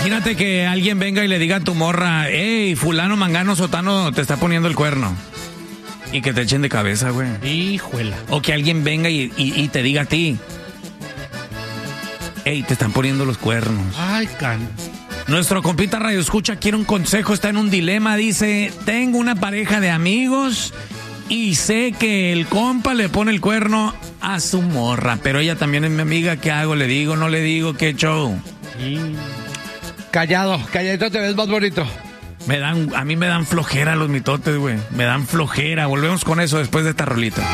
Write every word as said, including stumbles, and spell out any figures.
Imagínate que alguien venga y le diga a tu morra, hey, fulano, mangano, sotano, te está poniendo el cuerno. Y que te echen de cabeza, güey. Híjuela. O que alguien venga y, y, y te diga a ti, hey, te están poniendo los cuernos. Ay, can. Nuestro compita Radio Escucha quiere un consejo, está en un dilema, dice, tengo una pareja de amigos y sé que el compa le pone el cuerno a su morra, pero ella también es mi amiga, ¿qué hago? ¿Le digo, no le digo? ¿Qué show? Sí. Callado, calladito te ves más bonito. Me dan, a mí me dan flojera los mitotes, güey. Me dan flojera. Volvemos con eso después de esta rolita.